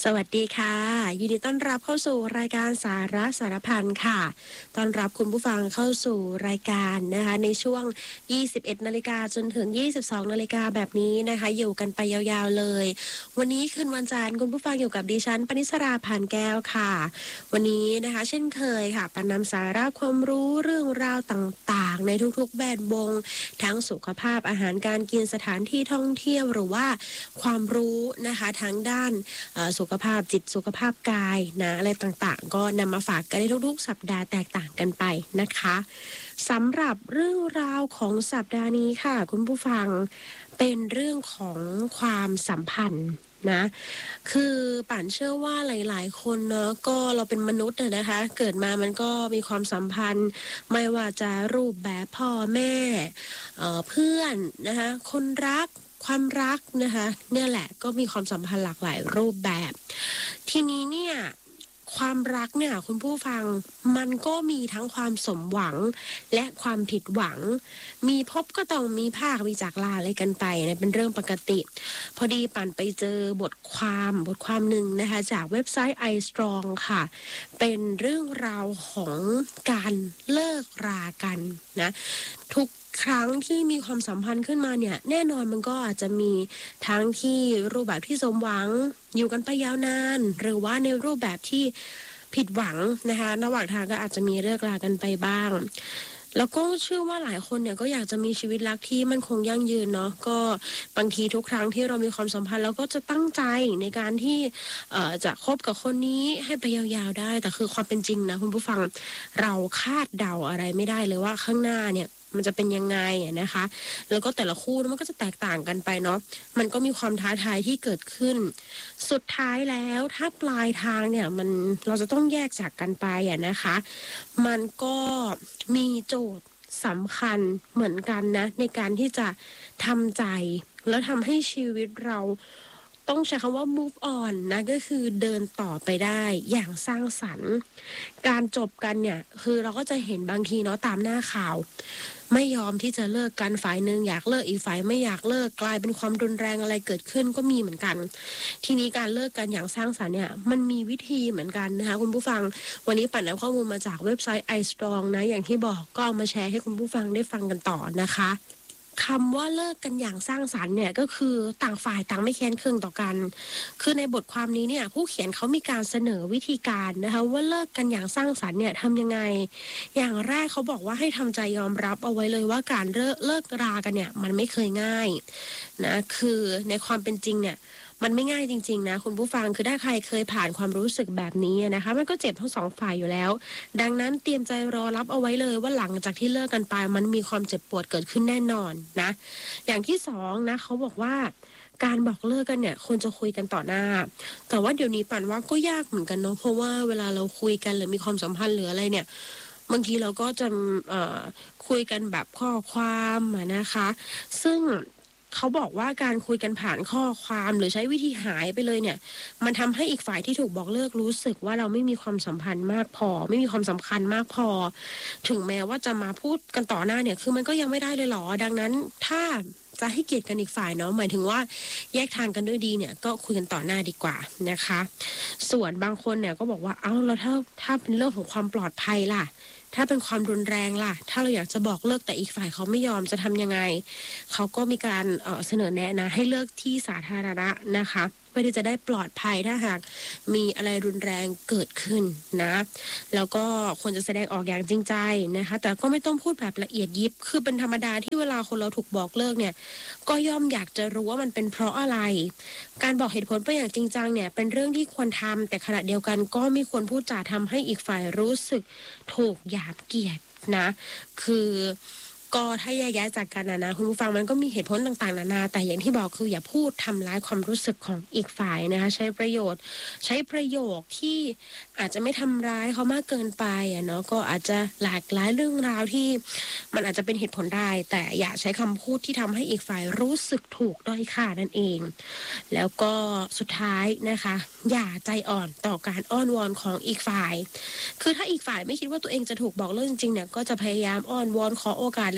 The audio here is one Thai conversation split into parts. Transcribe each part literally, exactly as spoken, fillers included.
สวัสดีค่ะยินดีต้อนรับเข้าสู่รายการสาระสารพันค่ะต้อนรับคุณผู้ฟังเข้าสู่รายการนะคะในช่วงยี่สิบเอ็ดนาฬิกาจนถึงยี่สิบสองนาฬิกาแบบนี้นะคะอยู่กันไปยาวๆเลยวันนี้คืนวันจันทร์คุณผู้ฟังอยู่กับดิฉันปณิสราผ่านแก้วค่ะวันนี้นะคะเช่นเคยค่ะปนำสาระความรู้เรื่องราวต่างๆในทุกๆแวดวงทั้งสุขภาพอาหารการกินสถานที่ท่องเที่ยวหรือว่าความรู้นะคะทั้งด้านสุขภาพจิตสุขภาพกายนะอะไรต่างๆก็นำมาฝากกันในทุกๆสัปดาห์แตกต่างกันไปนะคะสำหรับเรื่องราวของสัปดาห์นี้ค่ะคุณผู้ฟังเป็นเรื่องของความสัมพันธ์นะคือป่านเชื่อว่าหลายๆคนเนาะก็เราเป็นมนุษย์นะคะเกิดมามันก็มีความสัมพันธ์ไม่ว่าจะรูปแบบพ่อแม่เอ่อเพื่อนนะคะคนรักความรักนะคะเนี่ยแหละก็มีความสัมพันธ์หลากหลายรูปแบบทีนี้เนี่ยความรักเนี่ยคุณผู้ฟังมันก็มีทั้งความสมหวังและความผิดหวังมีพบก็ต้องมีภาคมีจากลาอะไรกันไปนะเป็นเรื่องปกติพอดีปั่นไปเจอบทความบทความหนึ่งนะคะจากเว็บไซต์ iStrong ค่ะเป็นเรื่องราวของการเลิกรากันนะทุกครั้งที่มีความสัมพันธ์ขึ้นมาเนี่ยแน่นอนมันก็อาจจะมีทั้งที่รูปแบบที่สมหวังอยู่กันไปยาวนานหรือว่าในรูปแบบที่ผิดหวังนะคะระหว่างทางก็อาจจะมีเลิกรากันไปบ้างแล้วก็เชื่อว่าหลายคนเนี่ยก็อยากจะมีชีวิตรักที่มันคงยั่งยืนเนาะก็บางทีทุกครั้งที่เรามีความสัมพันธ์เราก็จะตั้งใจในการที่เอ่อจะคบกับคนนี้ให้ไปยาวๆได้แต่คือความเป็นจริงนะคุณผู้ฟังเราคาดเดาอะไรไม่ได้เลยว่าข้างหน้าเนี่ยมันจะเป็นยังไงนะคะแล้วก็แต่ละคู่มันก็จะแตกต่างกันไปเนาะมันก็มีความท้าทายที่เกิดขึ้นสุดท้ายแล้วถ้าปลายทางเนี่ยมันเราจะต้องแยกจากกันไปอ่ะนะคะมันก็มีโจทย์สำคัญเหมือนกันนะในการที่จะทำใจแล้วทำให้ชีวิตเราต้องใช้คำว่า move on นะก็คือเดินต่อไปได้อย่างสร้างสรรค์การจบกันเนี่ยคือเราก็จะเห็นบางทีเนาะตามหน้าข่าวไม่ยอมที่จะเลิกกันฝ่ายหนึ่งอยากเลิกอีกฝ่ายไม่อยากเลิกกลายเป็นความรุนแรงอะไรเกิดขึ้นก็มีเหมือนกันทีนี้การเลิกกันอย่างสร้างสรรค์เนี่ยมันมีวิธีเหมือนกันนะคะคุณผู้ฟังวันนี้ปั่นเอาข้อมูลมาจากเว็บไซต์ iStrong นะอย่างที่บอกก็เอามาแชร์ให้คุณผู้ฟังได้ฟังกันต่อนะคะคำว่าเลิกกันอย่างสร้างสรรค์เนี่ยก็คือต่างฝ่ายต่างไม่แค้นเคืองต่อกันคือในบทความนี้เนี่ยผู้เขียนเขามีการเสนอวิธีการนะคะว่าเลิกกันอย่างสร้างสรรค์เนี่ยทำยังไงอย่างแรกเขาบอกว่าให้ทำใจยอมรับเอาไว้เลยว่าการเลิกเลิกรากันเนี่ยมันไม่เคยง่ายนะคือในความเป็นจริงเนี่ยมันไม่ง่ายจริงๆนะคุณผู้ฟังคือถ้าใครเคยผ่านความรู้สึกแบบนี้นะคะมันก็เจ็บทั้งสองฝ่ายอยู่แล้วดังนั้นเตรียมใจรอรับเอาไว้เลยว่าหลังจากที่เลิกกันไปมันมีความเจ็บปวดเกิดขึ้นแน่นอนนะอย่างที่สองนะเขาบอกว่าการบอกเลิกกันเนี่ยควรจะคุยกันต่อหน้าแต่ว่าเดี๋ยวนี้ปั่นว่าก็ยากเหมือนกันเนาะเพราะว่าเวลาเราคุยกันหรือมีความสัมพันธ์หรืออะไรเนี่ยบางทีเราก็จะเอ่อคุยกันแบบข้อความนะคะซึ่งเขาบอกว่าการคุยกันผ่านข้อความหรือใช้วิธีหายไปเลยเนี่ยมันทำให้อีกฝ่ายที่ถูกบอกเลิกรู้สึกว่าเราไม่มีความสัมพันธ์มากพอไม่มีความสำคัญมากพอถึงแม้ว่าจะมาพูดกันต่อหน้าเนี่ยคือมันก็ยังไม่ได้เลยหรอดังนั้นถ้าจะให้เกียรติกันอีกฝ่ายเนาะหมายถึงว่าแยกทางกันด้วยดีเนี่ยก็คุยกันต่อหน้าดีกว่านะคะส่วนบางคนเนี่ยก็บอกว่าเอ้าแล้วถ้าถ้าเป็นเรื่องของความปลอดภัยล่ะถ้าเป็นความรุนแรงล่ะถ้าเราอยากจะบอกเลิกแต่อีกฝ่ายเขาไม่ยอมจะทำยังไงเขาก็มีการเอ่อเสนอแนะนะให้เลิกที่สาธารณะนะคะเพื่อที่จะได้ปลอดภัยถ้าหากมีอะไรรุนแรงเกิดขึ้นนะแล้วก็ควรจะแสดงออกอย่างจริงใจนะคะแต่ก็ไม่ต้องพูดแบบละเอียดยิบคือเป็นธรรมดาที่เวลาคนเราถูกบอกเลิกเนี่ยก็ย่อมอยากจะรู้ว่ามันเป็นเพราะอะไรการบอกเหตุผลไปอย่างจริงจังเนี่ยเป็นเรื่องที่ควรทำแต่ขณะเดียวกันก็ไม่ควรพูดจาทำให้อีกฝ่ายรู้สึกถูกหยามเกียรตินะคือก็ถ้าแยกแยะจากกันนะนะคุณผู้ฟังมันก็มีเหตุผลต่างๆนานาแต่อย่างที่บอกคืออย่าพูดทำร้ายความรู้สึกของอีกฝ่ายนะคะใช้ประโยชน์ใช้ประโยคที่อาจจะไม่ทำร้ายเขามากเกินไปอ่ะเนาะก็อาจจะหลากหลายเรื่องราวที่มันอาจจะเป็นเหตุผลได้แต่อย่าใช้คำพูดที่ทำให้อีกฝ่ายรู้สึกถูกด้อยค่านั่นเองแล้วก็สุดท้ายนะคะอย่าใจอ่อนต่อการอ้อนวอนของอีกฝ่ายคือถ้าอีกฝ่ายไม่คิดว่าตัวเองจะถูกบอกเลิกจริงๆเนี่ยก็จะพยายามอ้อนวอนขอโอกาสอะไร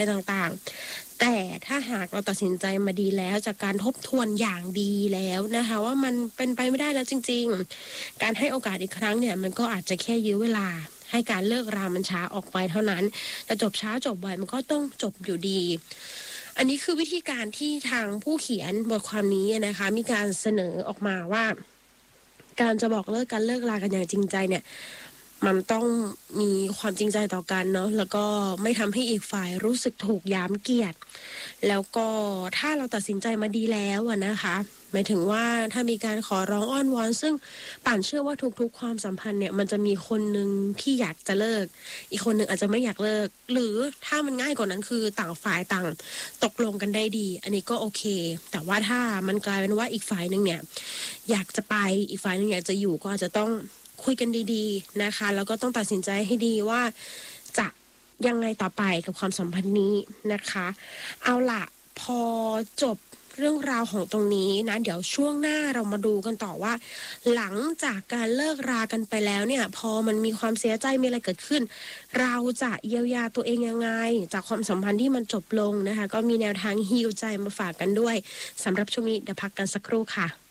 ต่างๆแต่ถ้าหากเราตัดสินใจมาดีแล้วจากการทบทวนอย่างดีแล้วนะคะว่ามันเป็นไปไม่ได้แล้วจริงๆการให้โอกาสอีกครั้งเนี่ยมันก็อาจจะแค่ยื้อเวลาให้การเลิกรามันช้าออกไปเท่านั้นแต่จบช้าจบไวมันก็ต้องจบอยู่ดีอันนี้คือวิธีการที่ทางผู้เขียนบทความนี้นะคะมีการเสนอออกมาว่าการจะบอกเลิกกันเลิกลากันอย่างจริงใจเนี่ยมันต้องมีความจริงใจต่อกันเนาะแล้วก็ไม่ทำให้อีกฝ่ายรู้สึกถูกย้ำเกียรติแล้วก็ถ้าเราตัดสินใจมาดีแล้วอะนะคะหมายถึงว่าถ้ามีการขอร้องอ้อนวอนซึ่งป่านเชื่อว่าทุกๆความสัมพันธ์เนี่ยมันจะมีคนหนึ่งที่อยากจะเลิกอีกคนหนึ่งอาจจะไม่อยากเลิกหรือถ้ามันง่ายกว่านั้นคือต่างฝ่ายต่างตกลงกันได้ดีอันนี้ก็โอเคแต่ว่าถ้ามันกลายเป็นว่าอีกฝ่ายหนึ่งเนี่ยอยากจะไปอีกฝ่ายหนึ่งอยากจะอยู่ก็อาจจะต้องคุยกันดีๆนะคะแล้วก็ต้องตัดสินใจให้ดีว่าจะยังไงต่อไปกับความสัมพันธ์นี้นะคะเอาล่ะพอจบเรื่องราวของตรงนี้นะเดี๋ยวช่วงหน้าเรามาดูกันต่อว่าหลังจากการเลิกรากันไปแล้วเนี่ยพอมันมีความเสียใจมีอะไรเกิดขึ้นเราจะเยียวยาตัวเองยังไงจากความสัมพันธ์ที่มันจบลงนะคะก็มีแนวทางฮีลใจมาฝากกันด้วยสำหรับช่วงนี้เดี๋ยวพักกันสักครู่ค่ะ